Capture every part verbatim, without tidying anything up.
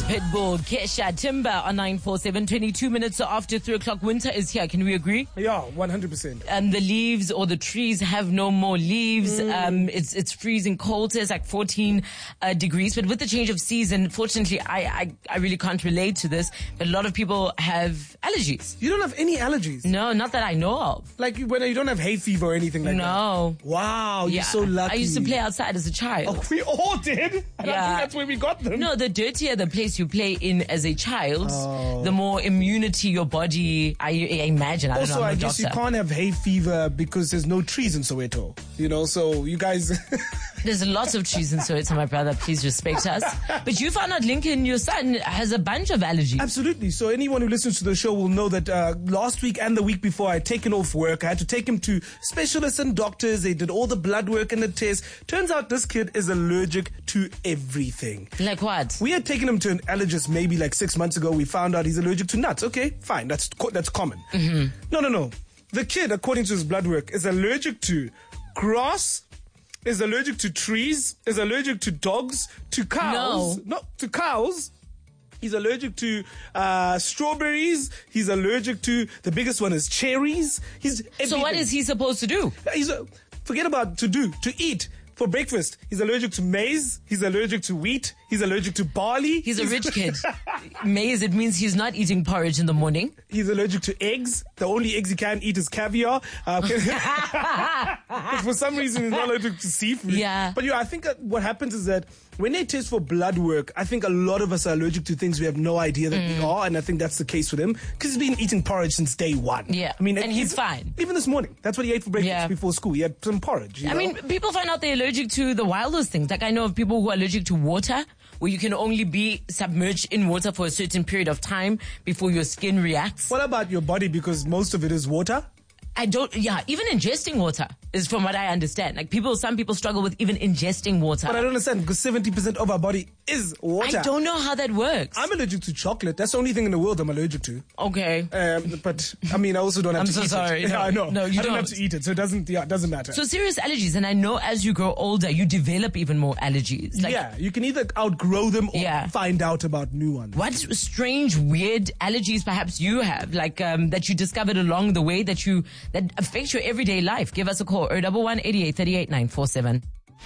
Pitbull, Kesha, Timber on nine four seven, twenty-two minutes after three o'clock. Winter is here. Can we agree? Yeah, one hundred percent. And the leaves or the trees have no more leaves. Mm. Um, it's it's freezing cold. It's like fourteen uh, degrees. But with the change of season, fortunately, I, I, I really can't relate to this. But a lot of people have allergies. You don't have any allergies? No, not that I know of. Like you, when you don't have hay fever or anything like no. that? No. Wow, yeah. you're so lucky. I used to play outside as a child. Oh, we all did? And yeah. I think that's where we got them. No, the dirtier the place you play in as a child, oh. the more immunity your body, I, I imagine. I also, don't know, I doctor. guess you can't have hay fever because there's no trees in Soweto. You know, so you guys... There's lots of trees in Soweto, my brother. Please respect us. But you found out Lincoln, your son, has a bunch of allergies. Absolutely. So anyone who listens to the show will know that uh, last week and the week before I had taken off work. I had to take him to specialists and doctors. They did all the blood work and the tests. Turns out this kid is allergic to everything. Like what? We had taken him to an allergist maybe like six months ago. We found out he's allergic to nuts. Okay, fine. That's co- that's common. Mm-hmm. No, no, no. The kid, according to his blood work, is allergic to grass, is allergic to trees, is allergic to dogs, to cows. No. No, to cows. He's allergic to uh, strawberries. He's allergic to, the biggest one is cherries. He's everything. So what is he supposed to do? He's a, forget about to do, to eat. For breakfast, he's allergic to maize, he's allergic to wheat, he's allergic to barley. He's a rich kid. Maize, it means he's not eating porridge in the morning. He's allergic to eggs. The only eggs he can eat is caviar. Uh, for some reason, he's not allergic to seafood. Yeah. But yeah, I think that what happens is that when they test for blood work, I think a lot of us are allergic to things we have no idea that mm. we are, and I think that's the case with him because he's been eating porridge since day one. Yeah, I mean, and he's even, fine. Even this morning, that's what he ate for breakfast yeah. before school. He had some porridge. You I know? mean, people find out they're allergic to the wildest things. Like I know of people who are allergic to water, where you can only be submerged in water for a certain period of time before your skin reacts. What about your body? Because most of it is water. I don't, yeah, even ingesting water is from what I understand. Like people, some people struggle with even ingesting water. But I don't understand because seventy percent of our body is water. I don't know how that works. I'm allergic to chocolate. That's the only thing in the world I'm allergic to. Okay. Um, but I mean, I also don't have I'm to so eat sorry. it. No, Yeah, I know. no, you I don't, don't have to eat it, so it doesn't, yeah, it doesn't matter. So serious allergies, and I know as you grow older, you develop even more allergies. Like, yeah, you can either outgrow them or yeah. find out about new ones. What strange, weird allergies perhaps you have, like um, that you discovered along the way that you that affect your everyday life? Give us a call, zero one one, eight eight three eight, nine four seven.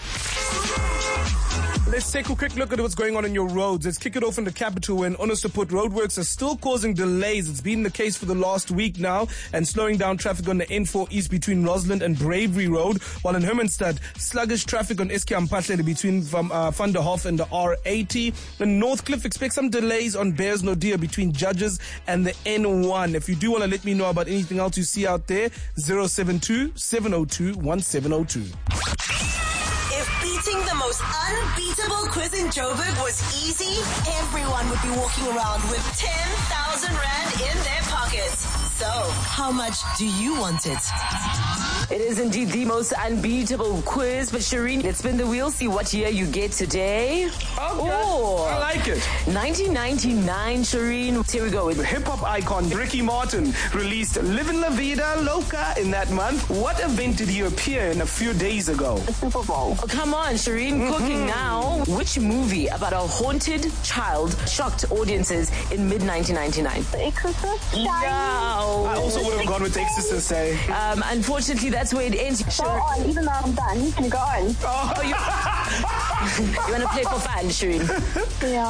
Let's take a quick look at what's going on in your roads. Let's kick it off in the capital when honest to put, roadworks are still causing delays. It's been the case for the last week now and slowing down traffic on the N four East between Roseland and Bravery Road, while in Hermanstad, sluggish traffic on S K Mpahlele between um, uh, Van der Hof and the R eighty. In Northcliffe, expect some delays on Bears Nodia between Judges and the N one. If you do want to let me know about anything else you see out there, zero seven two, seven zero two, one seven zero two. If beating the most unbeatable quiz in Joburg was easy, everyone would be walking around with ten thousand rand in their pockets. So, how much do you want it? It is indeed the most unbeatable quiz. But Shireen, let's spin the wheel, see what year you get today. Oh, I like it. nineteen ninety-nine, Shireen. Here we go. Hip-hop icon Ricky Martin released Livin' La Vida Loca in that month. What event did he appear in a few days ago? The Super Bowl. Oh, come on, Shireen. Mm-hmm. Cooking now. Which movie about a haunted child shocked audiences in mid nineteen ninety-nine? The Exorcist? No. I also would have gone with The Exorcist, say. Um, unfortunately, that's where it ends. Go on, even though I'm done, you can go on. Oh, you, you want to play for fun, Shireen? Yeah.